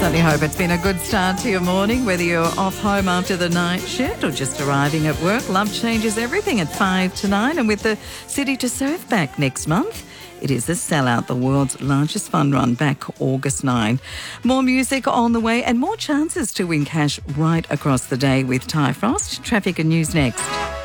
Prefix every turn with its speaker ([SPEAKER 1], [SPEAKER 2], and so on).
[SPEAKER 1] Certainly hope it's been a good start to your morning, whether you're off home after the night shift or just arriving at work. Love changes everything at 5 to 9. And with the City to Surf back next month, it is a sellout, the world's largest fun run back August 9. More music on the way and more chances to win cash right across the day with Ty Frost. Traffic and news next.